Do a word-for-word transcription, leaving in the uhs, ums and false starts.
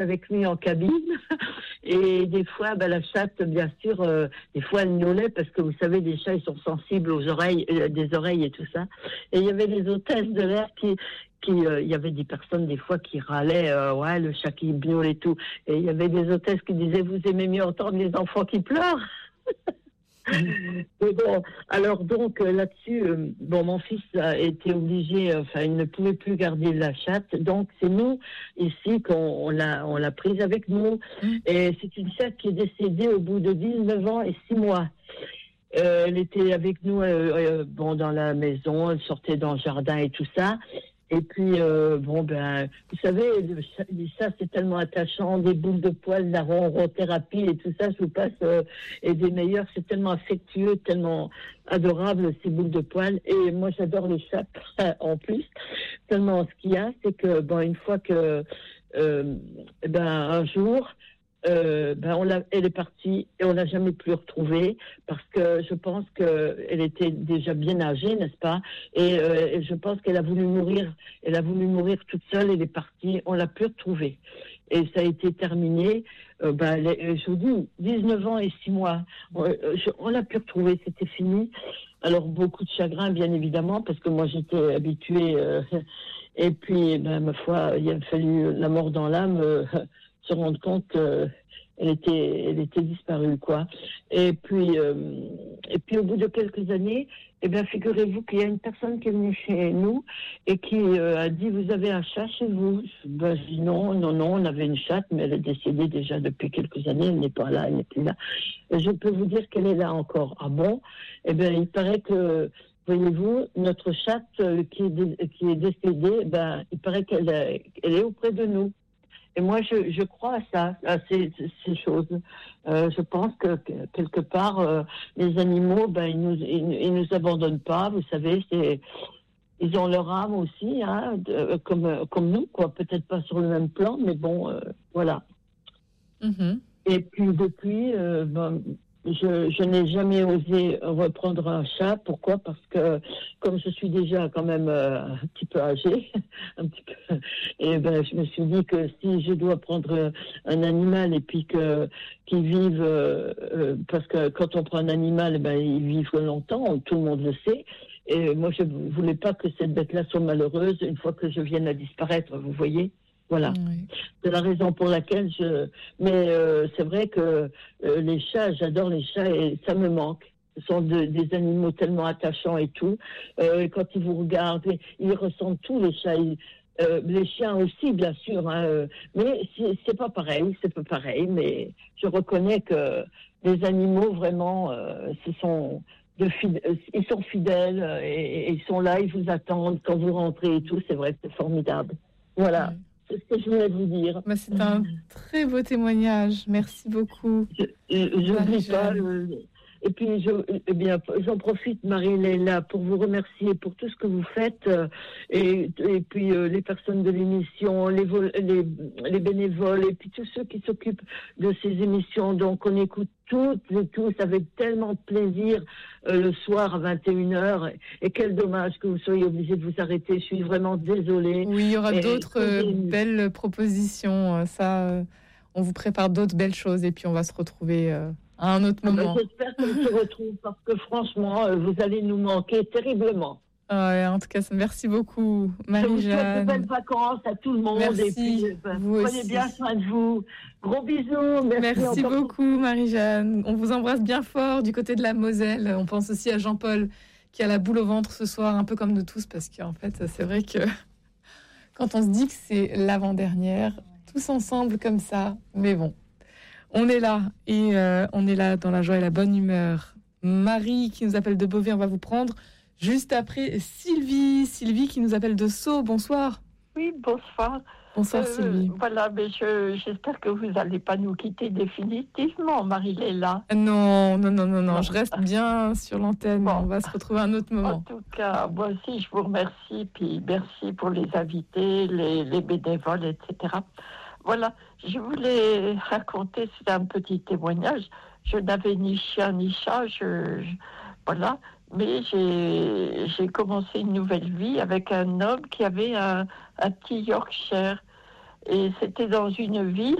avec lui en cabine. Et des fois, ben, la chatte, bien sûr, euh, des fois, elle miaulait parce que vous savez, les chats, ils sont sensibles aux oreilles, euh, des oreilles et tout ça. Et il y avait des hôtesses de l'air qui, qui, euh, il y avait des personnes, des fois, qui râlaient, euh, ouais, le chat qui miaule et tout. Et il y avait des hôtesses qui disaient, vous aimez mieux entendre les enfants qui pleurent? Mais bon, alors donc euh, là-dessus, euh, bon, mon fils a été obligé, euh, enfin, il ne pouvait plus garder la chatte, donc c'est nous ici qu'on on l'a, on l'a prise avec nous, et c'est une chatte qui est décédée au bout de dix-neuf ans et six mois. Euh, elle était avec nous, euh, euh, bon, dans la maison, elle sortait dans le jardin et tout ça. Et puis, euh, bon, ben, vous savez, le chat, les chats, c'est tellement attachant, des boules de poils, la ronrothérapie et tout ça, je vous passe, euh, et des meilleurs, c'est tellement affectueux, tellement adorable, ces boules de poils. Et moi, j'adore les chats, en plus. Tellement, ce qu'il y a, c'est que, bon, une fois que, euh, ben, un jour, Euh, ben on l'a, elle est partie et on l'a jamais plus retrouvée parce que je pense que elle était déjà bien âgée, n'est-ce pas? Et, euh, et je pense qu'elle a voulu mourir, elle a voulu mourir toute seule. Elle est partie, on l'a plus retrouvée et ça a été terminé. Euh, ben les, je vous dis, dix-neuf ans et six mois, on, je, on l'a plus retrouvée, c'était fini. Alors beaucoup de chagrin, bien évidemment, parce que moi j'étais habituée. Euh, et puis, ben ma foi, il a fallu la mort dans l'âme. Euh, se rendre compte qu'elle était, elle était disparue, quoi. Et puis, euh, et puis au bout de quelques années, eh bien, figurez-vous qu'il y a une personne qui est venue chez nous et qui euh, a dit, vous avez un chat chez vous? Ben, je dis non, non, non, on avait une chatte, mais elle est décédée déjà depuis quelques années, elle n'est pas là, elle n'est plus là. Et je peux vous dire qu'elle est là encore. Ah bon? Eh bien, il paraît que, voyez-vous, notre chatte euh, qui, est dé- qui est décédée, ben, il paraît qu'elle est, elle est auprès de nous. Et moi, je, je crois à ça, à ces, ces choses. Euh, je pense que, que quelque part, euh, les animaux, ben, ils nous, ils, ils nous abandonnent pas. Vous savez, c'est, ils ont leur âme aussi, hein, de, comme, comme nous, quoi. Peut-être pas sur le même plan, mais bon, euh, voilà. Mm-hmm. Et puis depuis, euh, ben, je, je n'ai jamais osé reprendre un chat. Pourquoi? Parce que comme je suis déjà quand même euh, un petit peu âgée, un petit peu, et ben je me suis dit que si je dois prendre un animal et puis que qu'il vive, euh, euh, parce que quand on prend un animal, ben il vit longtemps, tout le monde le sait. Et moi je voulais pas que cette bête-là soit malheureuse une fois que je vienne à disparaître. Vous voyez? Voilà. Oui. C'est la raison pour laquelle je... Mais euh, c'est vrai que euh, les chats, j'adore les chats et ça me manque. Ce sont de, des animaux tellement attachants et tout. Euh, quand ils vous regardent, ils ressentent tout, les chats. Ils, euh, les chiens aussi, bien sûr. Hein, euh, mais c'est, c'est pas pareil, c'est pas pareil. Mais je reconnais que les animaux, vraiment, euh, ce sont... De fid- ils sont fidèles et, et ils sont là, ils vous attendent quand vous rentrez et tout. C'est vrai que c'est formidable. Voilà. Oui. C'est ce que je voulais vous dire. Bah, c'est un très beau témoignage. Merci beaucoup. Je n'oublie pas. Marie-Jeanne. Euh, et puis, je, eh bien, j'en profite, Marie-Léla, pour vous remercier pour tout ce que vous faites. Euh, et, et puis, euh, les personnes de l'émission, les, vol- les, les bénévoles, et puis tous ceux qui s'occupent de ces émissions. Donc, on écoute toutes et tous avec tellement de plaisir euh, le soir à vingt et une heures. Et, et quel dommage que vous soyez obligés de vous arrêter. Je suis vraiment désolée. Oui, il y aura Et, d'autres euh, belles propositions. Ça, euh, on vous prépare d'autres belles choses et puis on va se retrouver euh, à un autre moment. J'espère qu'on se retrouve parce que franchement, euh, vous allez nous manquer terriblement. Ouais, en tout cas, merci beaucoup, Marie-Jeanne. Je vous souhaite de belles vacances à tout le monde. Merci, et puis, ben, vous prenez aussi. bien soin de vous. Gros bisous. Merci, Merci encore. beaucoup, Marie-Jeanne. On vous embrasse bien fort du côté de la Moselle. On pense aussi à Jean-Paul qui a la boule au ventre ce soir, un peu comme nous tous, parce qu'en fait, c'est vrai que quand on se dit que c'est l'avant-dernière, tous ensemble comme ça, mais bon, on est là et euh, on est là dans la joie et la bonne humeur. Marie qui nous appelle de Beauvais, on va vous prendre juste après Sylvie, Sylvie qui nous appelle de Sceaux. Bonsoir. Oui, bonsoir. Bonsoir Euh, Sylvie. Voilà, mais je, j'espère que vous n'allez pas nous quitter définitivement, Marie-Léla. Non, non, non, non, non, je reste bien sur l'antenne. Bon. On va se retrouver à un autre En moment. tout cas, moi aussi, je vous remercie, puis merci pour les invités, les, les bénévoles, et cetera. Voilà, je voulais raconter, c'est un petit témoignage. Je n'avais ni chien ni chat, je, je- voilà, mais j'ai, j'ai commencé une nouvelle vie avec un homme qui avait un, un petit Yorkshire. Et c'était dans une ville